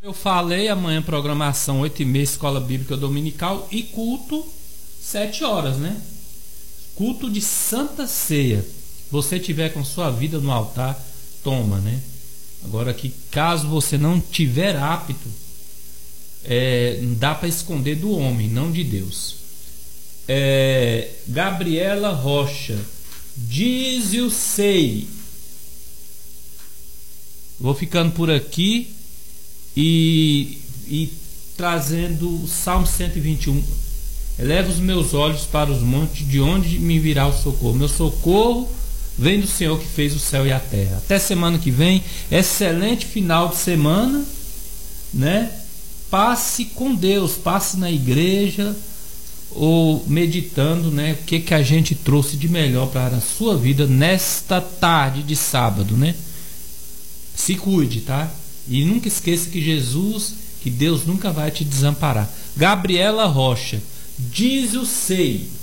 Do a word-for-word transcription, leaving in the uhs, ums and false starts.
Eu falei, amanhã programação oito e meia, Escola Bíblica Dominical, e culto sete horas, né? Culto de Santa Ceia. Você tiver com sua vida no altar, toma, né? Agora que caso você não tiver apto, é, dá para esconder do homem, não de Deus. é, Gabriela Rocha, diz o sei. Vou ficando por aqui e, e trazendo o Salmo cento e vinte e um. Eleva os meus olhos para os montes, de onde me virá o socorro. Meu socorro vem do Senhor que fez o céu e a terra. Até semana que vem. Excelente final de semana, né? Passe com Deus, passe na igreja ou meditando, né, o que que a gente trouxe de melhor para a sua vida nesta tarde de sábado, né? Se cuide, tá? E nunca esqueça que Jesus, que Deus nunca vai te desamparar. Gabriela Rocha, diz o sei.